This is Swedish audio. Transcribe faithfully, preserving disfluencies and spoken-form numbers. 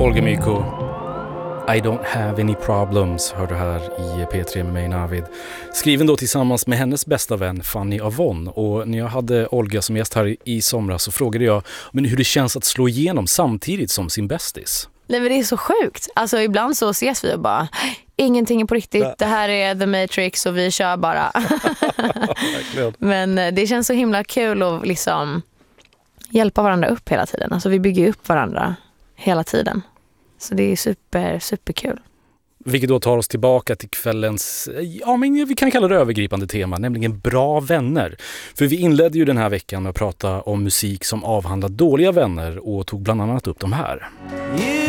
Olga Myko, I don't have any problems, hör du här i P tre med mig, Navid. Skriven då tillsammans med hennes bästa vän Fanny Avon. Och när jag hade Olga som gäst här i somras så frågade jag men hur det känns att slå igenom samtidigt som sin bästis. Nej, men det är så sjukt. Alltså ibland så ses vi och bara ingenting är på riktigt, det här är The Matrix och vi kör bara. Men det känns så himla kul att liksom hjälpa varandra upp hela tiden. Alltså vi bygger upp varandra hela tiden. Så det är super, superkul. Vilket då tar oss tillbaka till kvällens, ja men vi kan kalla det övergripande tema, nämligen bra vänner. För vi inledde ju den här veckan med att prata om musik som avhandlar dåliga vänner och tog bland annat upp de här.